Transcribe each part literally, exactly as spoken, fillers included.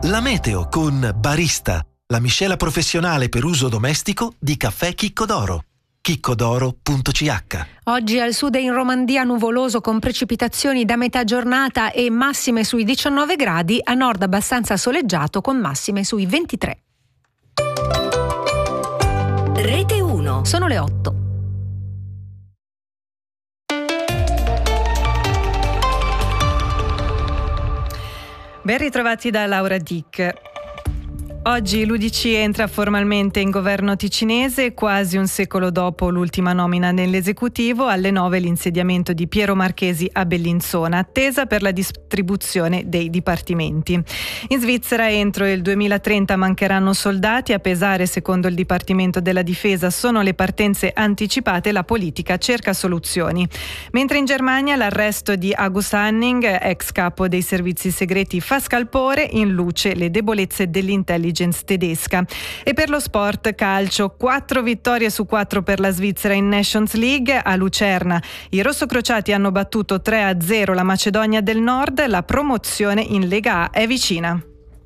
La meteo con Barista, la miscela professionale per uso domestico di caffè Chicco d'Oro. chiccodoro punto c h. Oggi al sud e in Romandia nuvoloso con precipitazioni da metà giornata e massime sui diciannove gradi, a nord abbastanza soleggiato con massime sui ventitré. Rete uno. Sono le otto. Ben ritrovati da Laura Dick. Oggi l'U D C entra formalmente in governo ticinese, quasi un secolo dopo l'ultima nomina nell'esecutivo. Alle nove l'insediamento di Piero Marchesi a Bellinzona, attesa per la distribuzione dei dipartimenti. In Svizzera entro il duemilatrenta mancheranno soldati, a pesare, secondo il Dipartimento della Difesa, sono le partenze anticipate, la politica cerca soluzioni. Mentre in Germania l'arresto di August Hanning, ex capo dei servizi segreti, fa scalpore, in luce le debolezze dell'intelligence tedesca. E per lo sport calcio, quattro vittorie su quattro per la Svizzera in Nations League. A Lucerna i rossocrociati hanno battuto tre a zero la Macedonia del Nord. La promozione in Lega A è vicina.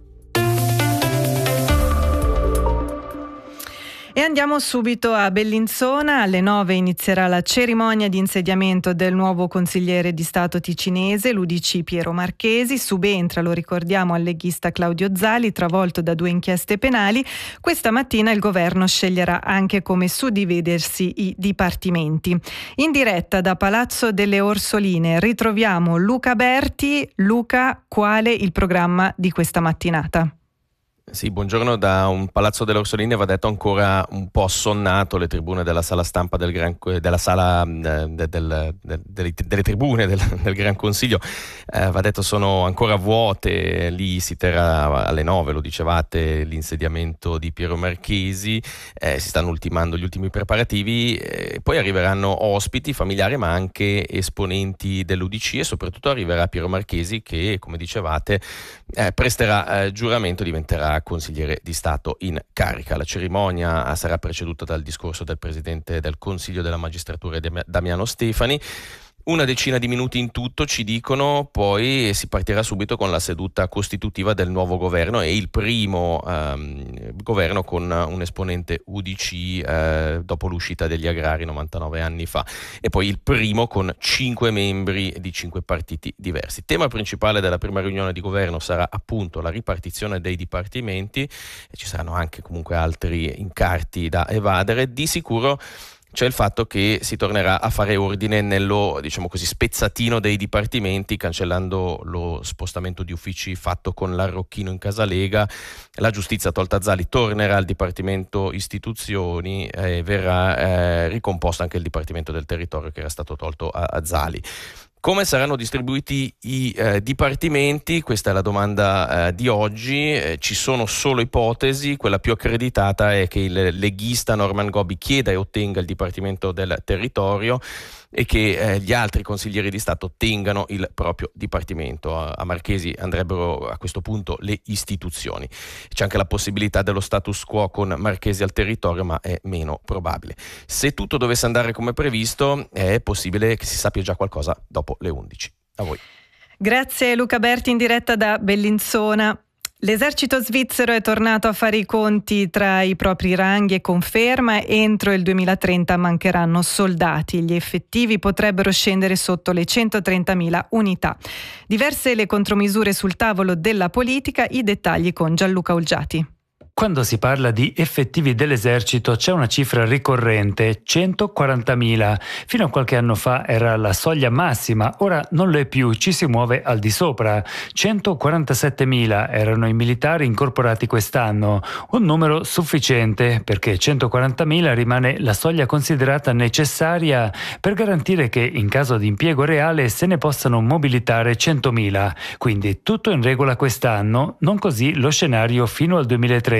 E andiamo subito a Bellinzona. Alle nove inizierà la cerimonia di insediamento del nuovo consigliere di Stato ticinese, l'U D C Piero Marchesi. Subentra, lo ricordiamo, al leghista Claudio Zali, travolto da due inchieste penali. Questa mattina il governo sceglierà anche come suddividersi i dipartimenti. In diretta da Palazzo delle Orsoline ritroviamo Luca Berti. Luca, quale il programma di questa mattinata? Sì, buongiorno da un Palazzo delle Orsoline, va detto ancora un po' assonnato. Le tribune della sala stampa del Gran, della sala eh, del, del, del, delle, delle tribune del, del Gran Consiglio eh, va detto sono ancora vuote. Lì si terrà alle nove, lo dicevate, l'insediamento di Piero Marchesi, eh, si stanno ultimando gli ultimi preparativi, eh, poi arriveranno ospiti familiari ma anche esponenti dell'U D C e soprattutto arriverà Piero Marchesi che, come dicevate, eh, presterà eh, giuramento, diventerà consigliere di Stato in carica. La cerimonia sarà preceduta dal discorso del Presidente del Consiglio della Magistratura Damiano Stefani. Una decina di minuti in tutto, ci dicono, poi si partirà subito con la seduta costitutiva del nuovo governo. È il primo ehm, governo con un esponente U D C eh, dopo l'uscita degli agrari novantanove anni fa, e poi il primo con cinque membri di cinque partiti diversi. Tema principale della prima riunione di governo sarà appunto la ripartizione dei dipartimenti, e ci saranno anche comunque altri incarti da evadere. Di sicuro c'è il fatto che si tornerà a fare ordine nello, diciamo così, spezzatino dei dipartimenti, cancellando lo spostamento di uffici fatto con l'Arrocchino in Casalega. La giustizia, tolta Zali, tornerà al Dipartimento Istituzioni e verrà eh, ricomposto anche il Dipartimento del Territorio che era stato tolto a, a Zali. Come saranno distribuiti i eh, dipartimenti? Questa è la domanda eh, di oggi. Eh, ci sono solo ipotesi. Quella più accreditata è che il leghista Norman Gobbi chieda e ottenga il Dipartimento del Territorio e che eh, gli altri consiglieri di Stato ottengano il proprio dipartimento. A, a Marchesi andrebbero a questo punto le istituzioni. C'è anche la possibilità dello status quo con Marchesi al territorio, ma è meno probabile. Se tutto dovesse andare come previsto, è possibile che si sappia già qualcosa dopo le undici. A voi. Grazie Luca Berti in diretta da Bellinzona. L'esercito svizzero è tornato a fare i conti tra i propri ranghi e conferma: entro il duemilatrenta mancheranno soldati. Gli effettivi potrebbero scendere sotto le centotrentamila unità. Diverse le contromisure sul tavolo della politica, i dettagli con Gianluca Olgiati. Quando si parla di effettivi dell'esercito c'è una cifra ricorrente, centoquarantamila. Fino a qualche anno fa era la soglia massima, ora non lo è più, ci si muove al di sopra. centoquarantasettemila erano i militari incorporati quest'anno, un numero sufficiente perché centoquarantamila rimane la soglia considerata necessaria per garantire che in caso di impiego reale se ne possano mobilitare centomila. Quindi tutto in regola quest'anno, non così lo scenario fino al duemilatrenta.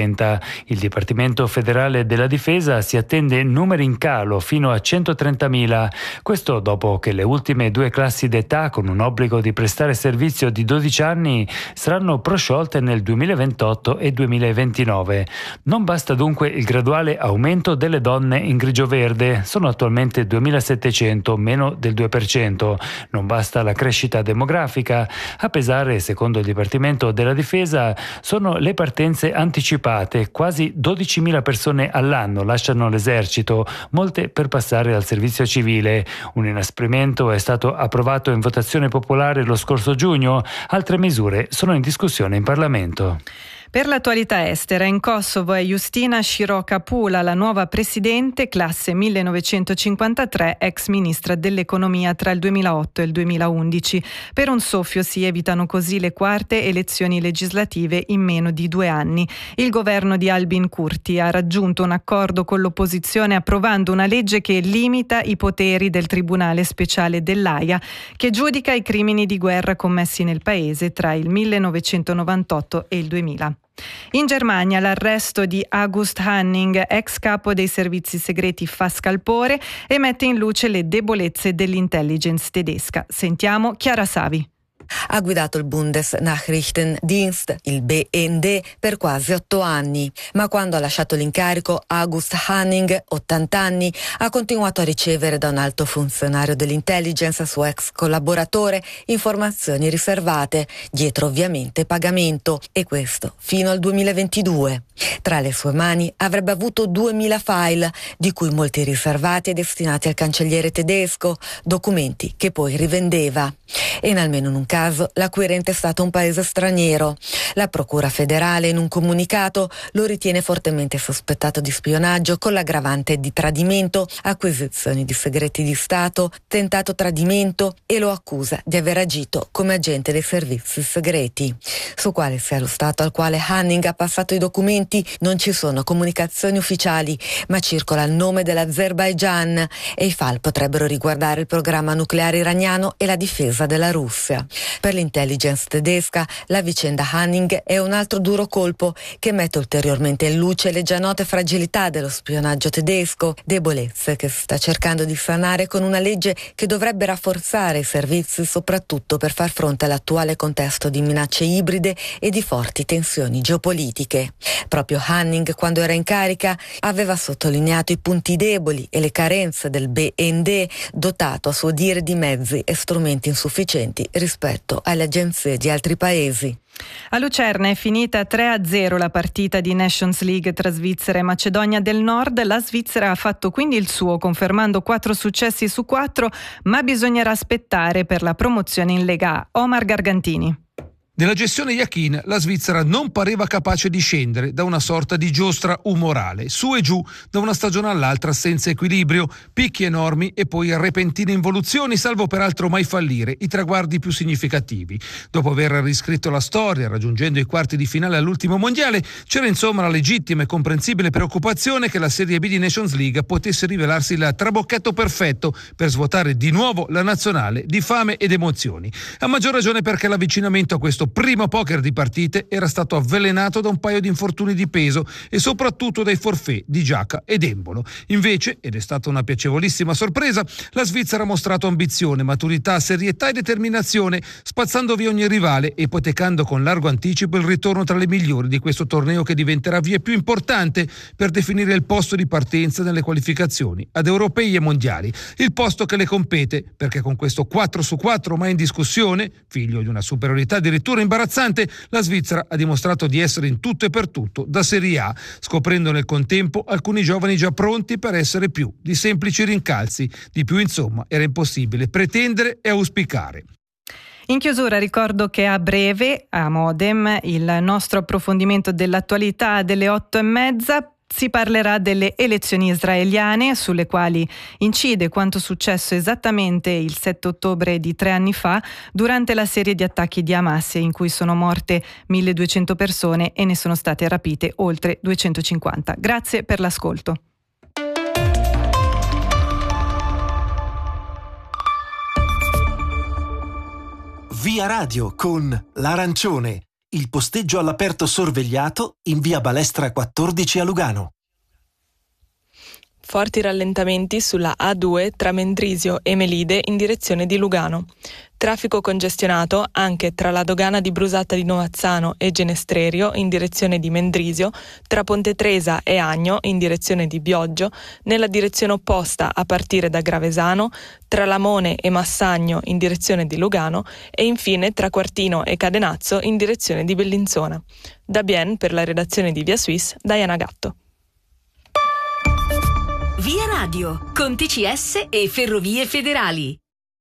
aumenta. Il Dipartimento Federale della Difesa si attende numeri in calo fino a centotrentamila. Questo dopo che le ultime due classi d'età con un obbligo di prestare servizio di dodici anni saranno prosciolte nel duemilaventotto e duemilaventinove. Non basta dunque il graduale aumento delle donne in grigio-verde, sono attualmente duemilasettecento, meno del due per cento. Non basta la crescita demografica, a pesare, secondo il Dipartimento della Difesa, sono le partenze anticipate. Quasi dodicimila persone all'anno lasciano l'esercito, molte per passare al servizio civile. Un inasprimento è stato approvato in votazione popolare lo scorso giugno, altre misure sono in discussione in Parlamento. Per l'attualità estera, in Kosovo è Justina Shiroka-Pula, la nuova presidente, classe millenovecentocinquantatré, ex ministra dell'economia tra il duemilaotto e il duemilaundici. Per un soffio si evitano così le quarte elezioni legislative in meno di due anni. Il governo di Albin Kurti ha raggiunto un accordo con l'opposizione approvando una legge che limita i poteri del Tribunale Speciale dell'Aia, che giudica i crimini di guerra commessi nel paese tra il millenovecentonovantotto e il duemila. In Germania l'arresto di August Hanning, ex capo dei servizi segreti, fa scalpore e mette in luce le debolezze dell'intelligence tedesca. Sentiamo Chiara Savi. Ha guidato il Bundesnachrichtendienst, il B N D, per quasi otto anni, ma quando ha lasciato l'incarico August Hanning, ottanta anni, ha continuato a ricevere da un alto funzionario dell'intelligence, suo ex collaboratore, informazioni riservate, dietro ovviamente pagamento, e questo fino al duemilaventidue. Tra le sue mani avrebbe avuto duemila file, di cui molti riservati e destinati al cancelliere tedesco, documenti che poi rivendeva. E in almeno in un caso l'acquirente è stato un paese straniero. La Procura federale in un comunicato lo ritiene fortemente sospettato di spionaggio con l'aggravante di tradimento, acquisizioni di segreti di Stato, tentato tradimento, e lo accusa di aver agito come agente dei servizi segreti. Su quale sia lo Stato al quale Hanning ha passato i documenti non ci sono comunicazioni ufficiali, ma circola il nome dell'Azerbaigian e i file potrebbero riguardare il programma nucleare iraniano e la difesa della Russia. Per l'intelligence tedesca la vicenda Hanning è un altro duro colpo che mette ulteriormente in luce le già note fragilità dello spionaggio tedesco, debolezze che si sta cercando di sanare con una legge che dovrebbe rafforzare i servizi soprattutto per far fronte all'attuale contesto di minacce ibride e di forti tensioni geopolitiche. Proprio Hanning, quando era in carica, aveva sottolineato i punti deboli e le carenze del B N D, dotato a suo dire di mezzi e strumenti insufficienti rispetto alle agenzie di altri paesi. A Lucerna è finita tre a zero la partita di Nations League tra Svizzera e Macedonia del Nord. La Svizzera ha fatto quindi il suo, confermando quattro successi su quattro, ma bisognerà aspettare per la promozione in Lega A. Omar Gargantini. Nella gestione Yakin la Svizzera non pareva capace di scendere da una sorta di giostra umorale, su e giù da una stagione all'altra senza equilibrio, picchi enormi e poi repentine involuzioni, salvo peraltro mai fallire i traguardi più significativi. Dopo aver riscritto la storia, raggiungendo i quarti di finale all'ultimo mondiale, c'era insomma la legittima e comprensibile preoccupazione che la Serie B di Nations League potesse rivelarsi il trabocchetto perfetto per svuotare di nuovo la nazionale di fame ed emozioni. A maggior ragione perché l'avvicinamento a questo primo poker di partite era stato avvelenato da un paio di infortuni di peso e soprattutto dai forfait di Giaca ed Embolo. Invece, ed è stata una piacevolissima sorpresa, la Svizzera ha mostrato ambizione, maturità, serietà e determinazione, spazzando via ogni rivale e ipotecando con largo anticipo il ritorno tra le migliori di questo torneo che diventerà via più importante per definire il posto di partenza nelle qualificazioni ad europei e mondiali. Il posto che le compete, perché con questo quattro su quattro mai in discussione, figlio di una superiorità addirittura imbarazzante, la Svizzera ha dimostrato di essere in tutto e per tutto da Serie A, scoprendo nel contempo alcuni giovani già pronti per essere più di semplici rincalzi. Di più, insomma, era impossibile pretendere e auspicare. In chiusura ricordo che a breve, a Modem, il nostro approfondimento dell'attualità delle otto e mezza, si parlerà delle elezioni israeliane, sulle quali incide quanto successo esattamente il sette ottobre di tre anni fa durante la serie di attacchi di Hamas, in cui sono morte milleduecento persone e ne sono state rapite oltre duecentocinquanta. Grazie per l'ascolto. Via Radio con l'Arancione, il posteggio all'aperto sorvegliato in via Balestra quattordici a Lugano. Forti rallentamenti sulla A due tra Mendrisio e Melide in direzione di Lugano. Traffico congestionato anche tra la dogana di Brusata di Novazzano e Genestrerio in direzione di Mendrisio, tra Ponte Tresa e Agno in direzione di Bioggio, nella direzione opposta a partire da Gravesano, tra Lamone e Massagno in direzione di Lugano e infine tra Quartino e Cadenazzo in direzione di Bellinzona. Da Bien, per la redazione di Via Suisse, Diana Gatto. Via Radio, con T C S e Ferrovie Federali.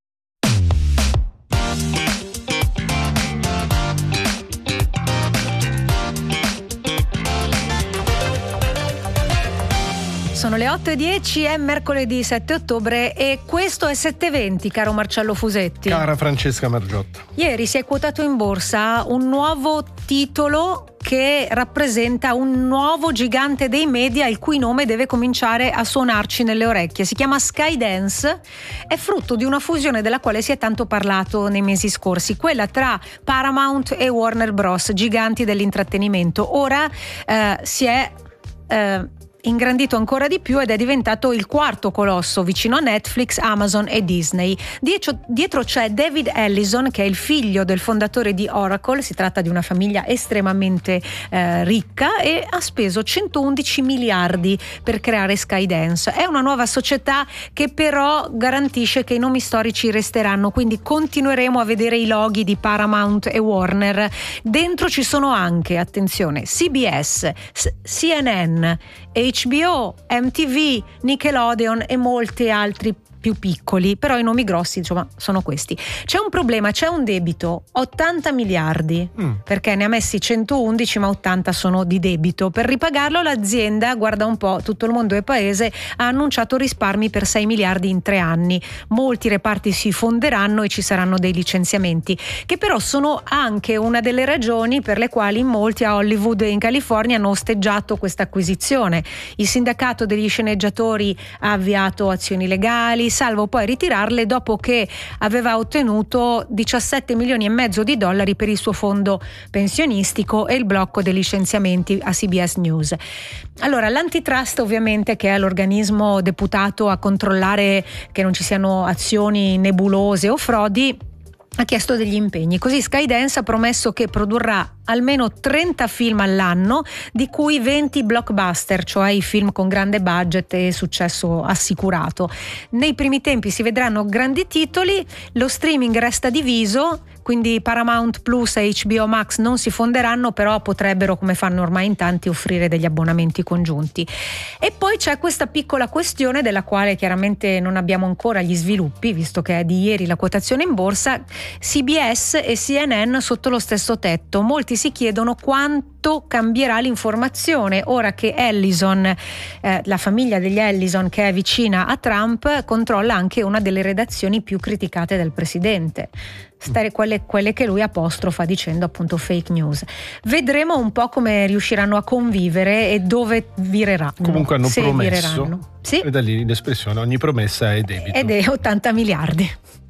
Sono le otto e dieci, è mercoledì sette ottobre e questo è sette venti, caro Marcello Fusetti. Cara Francesca Margiotta. Ieri si è quotato in borsa un nuovo titolo che rappresenta un nuovo gigante dei media il cui nome deve cominciare a suonarci nelle orecchie. Si chiama Skydance, è frutto di una fusione della quale si è tanto parlato nei mesi scorsi, quella tra Paramount e Warner Bros., giganti dell'intrattenimento. Ora eh, si è eh, ingrandito ancora di più ed è diventato il quarto colosso vicino a Netflix, Amazon e Disney. Dietro, dietro c'è David Ellison, che è il figlio del fondatore di Oracle. Si tratta di una famiglia estremamente eh, ricca e ha speso centoundici miliardi per creare Skydance. È una nuova società che però garantisce che i nomi storici resteranno, quindi continueremo a vedere i loghi di Paramount e Warner. Dentro ci sono anche, attenzione, C B S, C N N, H B O, M T V, Nickelodeon e molti altri più piccoli, però i nomi grossi insomma sono questi. C'è un problema, c'è un debito, ottanta miliardi, mm. perché ne ha messi centoundici ma ottanta sono di debito. Per ripagarlo l'azienda, guarda un po', tutto il mondo è paese, ha annunciato risparmi per sei miliardi in tre anni. Molti reparti si fonderanno e ci saranno dei licenziamenti, che però sono anche una delle ragioni per le quali molti a Hollywood e in California hanno osteggiato questa acquisizione. Il sindacato degli sceneggiatori ha avviato azioni legali, salvo poi ritirarle dopo che aveva ottenuto diciassette milioni e mezzo di dollari per il suo fondo pensionistico e il blocco dei licenziamenti a C B S News. Allora, l'antitrust, ovviamente, che è l'organismo deputato a controllare che non ci siano azioni nebulose o frodi, ha chiesto degli impegni. Così Skydance ha promesso che produrrà almeno trenta film all'anno, di cui venti blockbuster, cioè i film con grande budget e successo assicurato. Nei primi tempi si vedranno grandi titoli, lo streaming resta diviso, quindi Paramount Plus e H B O Max non si fonderanno, però potrebbero, come fanno ormai in tanti, offrire degli abbonamenti congiunti. E poi c'è questa piccola questione della quale chiaramente non abbiamo ancora gli sviluppi, visto che è di ieri la quotazione in borsa: C B S e C N N sotto lo stesso tetto. Molti si chiedono quanto cambierà l'informazione ora che Ellison, eh, la famiglia degli Ellison, che è vicina a Trump, controlla anche una delle redazioni più criticate del presidente. Stare quelle, quelle che lui apostrofa dicendo appunto fake news. Vedremo un po' come riusciranno a convivere e dove vireranno. Comunque hanno se promesso, vireranno. Sì. E da lì l'espressione ogni promessa è debito. Ed è ottanta miliardi.